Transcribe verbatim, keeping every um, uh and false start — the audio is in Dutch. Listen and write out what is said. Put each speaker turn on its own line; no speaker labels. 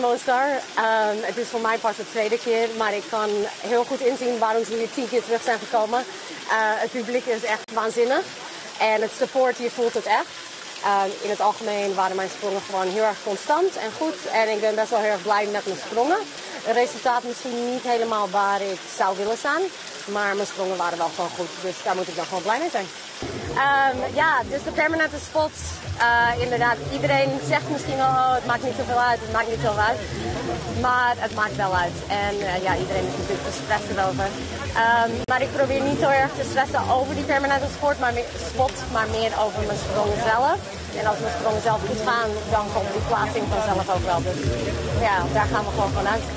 Lone Star. Um, het is voor mij pas de tweede keer, maar ik kan heel goed inzien waarom ze hier tien keer terug zijn gekomen. Uh, het publiek is echt waanzinnig en het support, je voelt het echt. Uh, in het algemeen waren mijn sprongen gewoon heel erg constant en goed. En ik ben best wel heel erg blij met mijn sprongen. Het resultaat misschien niet helemaal waar ik zou willen staan. Maar mijn sprongen waren wel gewoon goed. Dus daar moet ik dan gewoon blij mee zijn. Um, ja, dus de permanente spots. Uh, inderdaad, iedereen zegt misschien wel, oh, het maakt niet zoveel uit, het maakt niet zoveel uit. Maar het maakt wel uit. En uh, ja, iedereen is natuurlijk te stressen erover. Um, maar ik probeer niet zo erg te stressen over die permanente sport, maar meer, spot, maar meer over mijn sprongen zelf. En als mijn sprongen zelf goed gaan, dan komt die plaatsing vanzelf ook wel. Dus ja, daar gaan we gewoon vanuit.